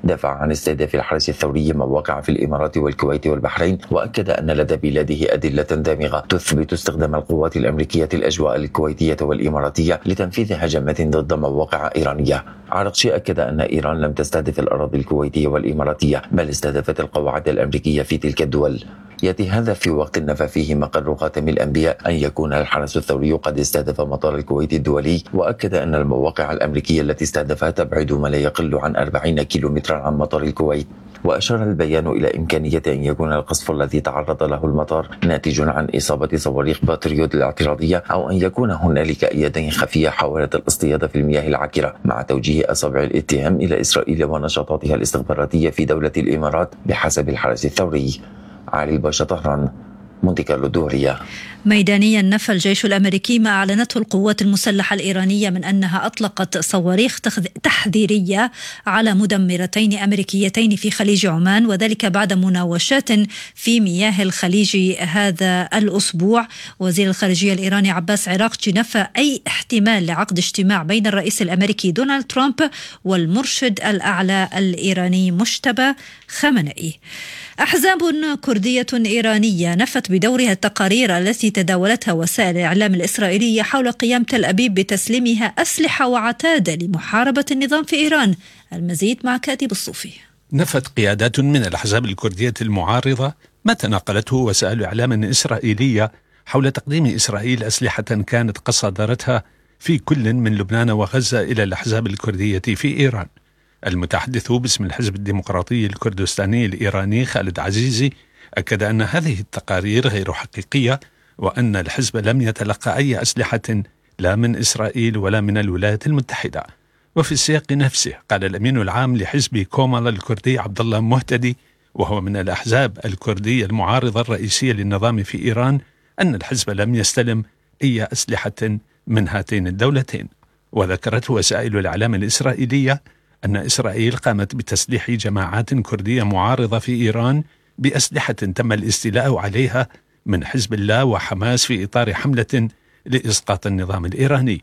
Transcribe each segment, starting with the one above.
دافع عن استهداف الحرس الثوري مواقع في الإمارات والكويت والبحرين، وأكد أن لدى بلاده أدلة دامغة تثبت استخدام القوات الأمريكية الأجواء الكويتية والإماراتية لتنفيذ هجمات ضد مواقع إيرانية. عرقشي أكد أن إيران لم تستهدف الأراضي الكويتية والإماراتية، بل استهدفت القواعد الأمريكية في تلك الدول. يأتي هذا في وقت نفى فيه مقر خاتم الأنبياء أن يكون الحرس الثوري قد استهدف مطار الكويت الدولي، وأكد أن المواقع الأمريكية التي استهدفها تبعد ما لا يقل عن 40 كيلومترا عن مطار الكويت. وأشار البيان إلى إمكانية أن يكون القصف الذي تعرض له المطار ناتج عن إصابة صواريخ باتريوت الاعتراضية، أو أن يكون هنالك يدين خفية حاولت الاصطياد في المياه العكرة، مع توجيه أصابع الاتهام إلى إسرائيل ونشاطاتها الاستخباراتية في دولة الإمارات بحسب الحرس الثوري. علي الباشا، طهران، مونتي كارلو الدولية. ميدانيا نفى الجيش الأمريكي ما أعلنته القوات المسلحة الإيرانية من أنها أطلقت صواريخ تحذيرية على مدمرتين أمريكيتين في خليج عمان، وذلك بعد مناوشات في مياه الخليج هذا الأسبوع. وزير الخارجية الإيراني عباس عراقجي نفى أي احتمال لعقد اجتماع بين الرئيس الأمريكي دونالد ترامب والمرشد الأعلى الإيراني مجتبى خامنئي. أحزاب كردية إيرانية نفت بدورها التقارير التي تداولتها وسائل الإعلام الإسرائيلية حول قيام تل أبيب بتسليمها أسلحة وعتاد لمحاربة النظام في إيران. المزيد مع كاتب الصوفي. نفت قيادات من الأحزاب الكردية المعارضة ما تناقلته وسائل إعلام إسرائيلية حول تقديم إسرائيل أسلحة كانت قد صدرتها في كل من لبنان وغزة إلى الأحزاب الكردية في إيران. المتحدث باسم الحزب الديمقراطي الكردستاني الإيراني خالد عزيزي أكد أن هذه التقارير غير حقيقية، وأن الحزب لم يتلقى أي أسلحة لا من إسرائيل ولا من الولايات المتحدة. وفي السياق نفسه قال الأمين العام لحزب كومالا الكردي عبد الله مهتدي، وهو من الأحزاب الكردية المعارضة الرئيسية للنظام في إيران، أن الحزب لم يستلم أي أسلحة من هاتين الدولتين. وذكرت وسائل الإعلام الإسرائيلية أن إسرائيل قامت بتسليح جماعات كردية معارضة في إيران بأسلحة تم الاستيلاء عليها من حزب الله وحماس في إطار حملة لإسقاط النظام الإيراني.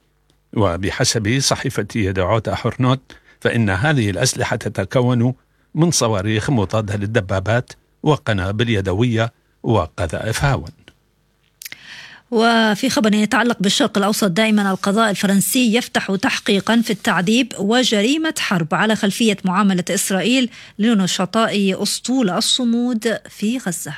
وبحسب صحيفة يدعوت أحرنوت فإن هذه الأسلحة تتكون من صواريخ مضادة للدبابات وقنابل يدوية وقذائف هاون. وفي خبر يتعلق بالشرق الأوسط، دائما القضاء الفرنسي يفتح تحقيقا في التعذيب وجريمة حرب على خلفية معاملة إسرائيل لنشطاء أسطول الصمود في غزة.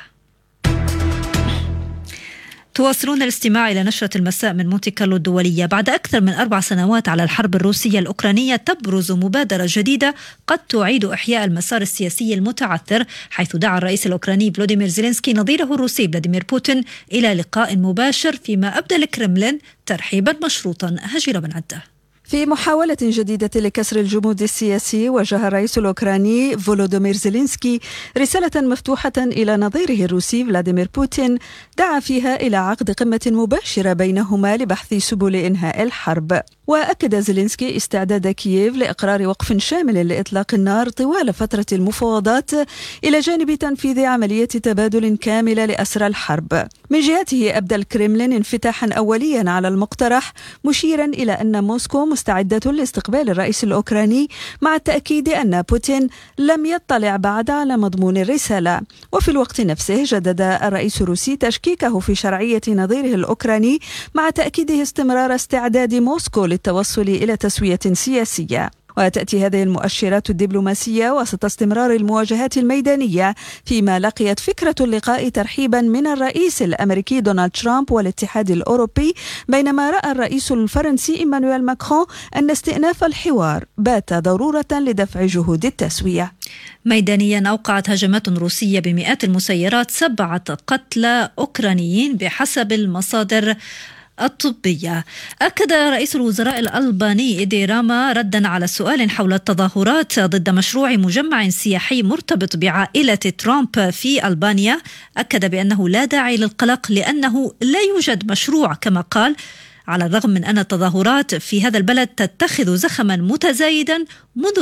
تواصلون الاستماع إلى نشرة المساء من مونتي كارلو الدولية. بعد أكثر من 4 سنوات على الحرب الروسية الأوكرانية تبرز مبادرة جديدة قد تعيد إحياء المسار السياسي المتعثر، حيث دعا الرئيس الأوكراني فلوديمير زيلينسكي نظيره الروسي فلاديمير بوتين إلى لقاء مباشر، فيما أبدى الكرملين ترحيبا مشروطا. هجر بن عدة. في محاولة جديدة لكسر الجمود السياسي، وجه الرئيس الأوكراني فولودومير زيلينسكي رسالة مفتوحة إلى نظيره الروسي فلاديمير بوتين، دعا فيها إلى عقد قمة مباشرة بينهما لبحث سبل إنهاء الحرب. وأكد زيلينسكي استعداد كييف لإقرار وقف شامل لإطلاق النار طوال فترة المفاوضات، إلى جانب تنفيذ عملية تبادل كاملة لأسرى الحرب. من جهته أبدى الكرملين انفتاحا أوليا على المقترح، مشيرا إلى أن موسكو مستعدة لاستقبال الرئيس الأوكراني، مع التأكيد أن بوتين لم يطلع بعد على مضمون الرسالة. وفي الوقت نفسه جدد الرئيس الروسي تشكيكه في شرعية نظيره الأوكراني، مع تأكيده استمرار استعداد موسكو للتوصل إلى تسوية سياسية. وتأتي هذه المؤشرات الدبلوماسية وسط استمرار المواجهات الميدانية، فيما لقيت فكرة اللقاء ترحيبا من الرئيس الأمريكي دونالد ترامب والاتحاد الأوروبي، بينما رأى الرئيس الفرنسي إيمانويل ماكرون أن استئناف الحوار بات ضرورة لدفع جهود التسوية. ميدانيا أوقعت هجمات روسية بمئات المسيرات 7 قتلى أوكرانيين بحسب المصادر الطبية. أكد رئيس الوزراء الألباني إيدي راما ردا على سؤال حول التظاهرات ضد مشروع مجمع سياحي مرتبط بعائلة ترامب في ألبانيا، أكد بأنه لا داعي للقلق لأنه لا يوجد مشروع، كما قال على الرغم من أن التظاهرات في هذا البلد تتخذ زخما متزايدا منذ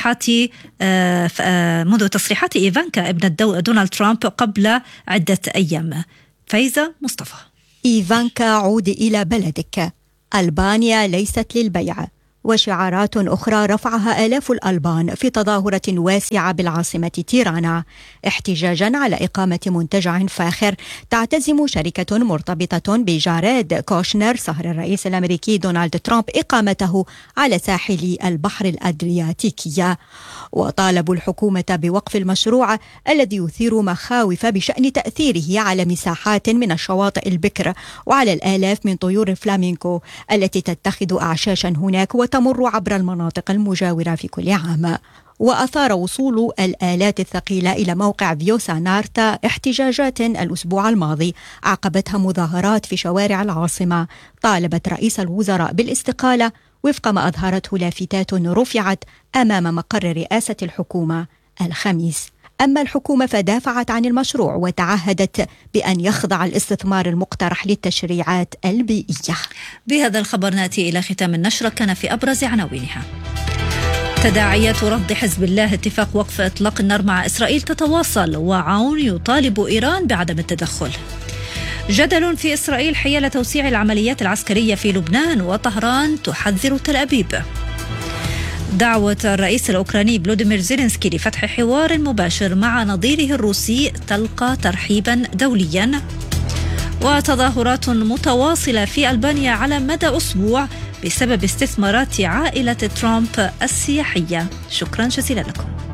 تصريحات إيفانكا ابنة دونالد ترامب قبل عدة أيام. فايزة مصطفى. إيفانكا، عود إلى بلدك. ألبانيا ليست للبيع. وشعارات أخرى رفعها آلاف الألبان في تظاهرة واسعة بالعاصمة تيرانا احتجاجا على إقامة منتجع فاخر تعتزم شركة مرتبطة بجاريد كوشنر صهر الرئيس الأمريكي دونالد ترامب إقامته على ساحل البحر الأدرياتيكي. وطالبوا الحكومة بوقف المشروع الذي يثير مخاوف بشأن تأثيره على مساحات من الشواطئ البكر وعلى الآلاف من طيور الفلامينكو التي تتخذ أعشاشا هناك وتمر عبر المناطق المجاورة في كل عام. وأثار وصول الآلات الثقيلة إلى موقع فيوسا نارتا احتجاجات الأسبوع الماضي عقبتها مظاهرات في شوارع العاصمة طالبت رئيس الوزراء بالاستقالة وفق ما أظهرته لافتات رفعت أمام مقر رئاسة الحكومة الخميس. أما الحكومة فدافعت عن المشروع وتعهدت بأن يخضع الاستثمار المقترح للتشريعات البيئية. بهذا الخبر نأتي إلى ختام النشرة. كان في أبرز عناوينها: تداعيات رفض حزب الله اتفاق وقف إطلاق النار مع إسرائيل تتواصل، وعون يطالب إيران بعدم التدخل. جدل في إسرائيل حيال توسيع العمليات العسكرية في لبنان، وطهران تحذر تل أبيب. دعوة الرئيس الأوكراني فلوديمير زيلينسكي لفتح حوار مباشر مع نظيره الروسي تلقى ترحيبا دوليا. وتظاهرات متواصلة في ألبانيا على مدى أسبوع بسبب استثمارات عائلة ترامب السياحية. شكرا جزيلا لكم.